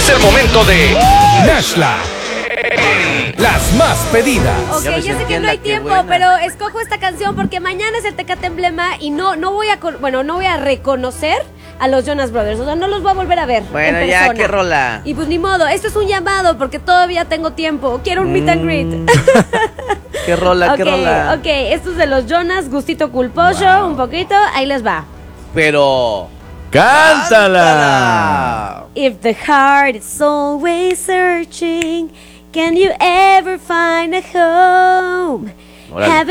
Es el momento de Nashla. Las más pedidas. Ok, ya sé que no hay tiempo, pero escojo esta canción porque mañana es el Tecate Emblema y no voy a reconocer a los Jonas Brothers, o sea, no los voy a volver a ver. Bueno, en ya, persona. qué rola. Y pues ni modo, esto es un llamado porque todavía tengo tiempo. Quiero un meet and greet. Qué rola, qué rola. Ok, esto es de los Jonas, gustito culposo, un poquito, ahí les va. Pero ¡Cántala! If the heart is always searching, can you ever find a home? Órale. Have